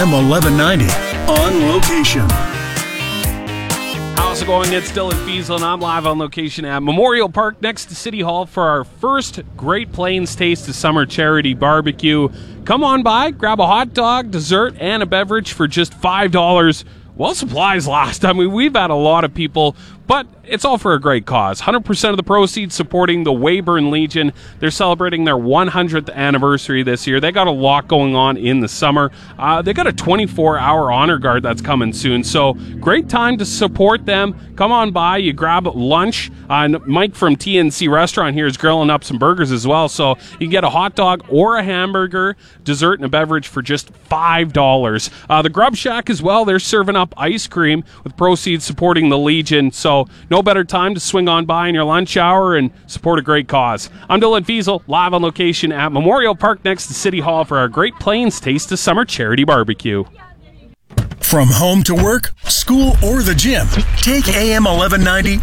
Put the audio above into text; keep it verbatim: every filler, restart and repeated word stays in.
M eleven ninety. On Location. How's it going? It's Dylan Fiesel, and I'm live on location at Memorial Park next to City Hall for our first Great Plains Taste of Summer charity barbecue. Come on by, grab a hot dog, dessert, and a beverage for just five dollars. Well, supplies last. I mean, we've had a lot of people, but it's all for a great cause. one hundred percent of the proceeds supporting the Weyburn Legion. They're celebrating their one hundredth anniversary this year. They got a lot going on in the summer. Uh, they got a twenty-four hour honor guard that's coming soon. So great time to support them. Come on by. You grab lunch. Uh, Mike from T N C Restaurant here is grilling up some burgers as well. So you can get a hot dog or a hamburger, dessert, and a beverage for just five dollars. Uh, the Grub Shack as well. They're serving up ice cream with proceeds supporting the Legion. So no better time to swing on by in your lunch hour and support a great cause. I'm Dylan Fiesel, live on location at Memorial Park next to City Hall for our Great Plains Taste of Summer charity barbecue. From home to work, school, or the gym, take A M eleven ninety